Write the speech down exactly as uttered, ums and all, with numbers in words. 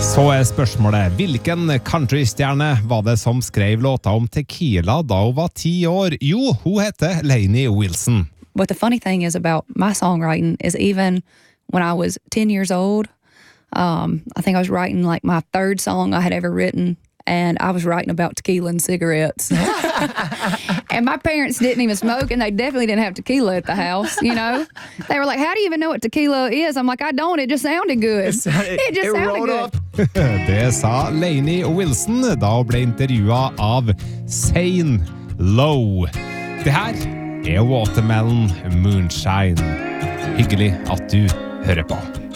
Så er spørsmålet, hvilken countrystjerne var det som skrev låta om tequila da hun var ti år? Jo, hun heter Lainey Wilson. But the funny thing is about my songwriting is even when I was ten years old, um, I think I was writing like my third song I had ever written, and I was writing about tequila and cigarettes. And my parents didn't even smoke, and they definitely didn't have tequila at the house, you know? They were like, how do you even know what tequila is? I'm like, I don't, it just sounded good. It, it just it sounded good. Det sa Lainey Wilson da hun ble intervjuet av Zane Lowe. Det her er Watermelon Moonshine. Hyggelig at du hører på.